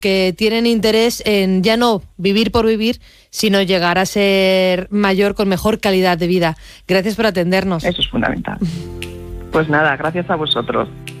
que tienen interés en ya no vivir por vivir, sino llegar a ser mayor con mejor calidad de vida. Gracias por atendernos. Eso es fundamental. Pues nada, gracias a vosotros.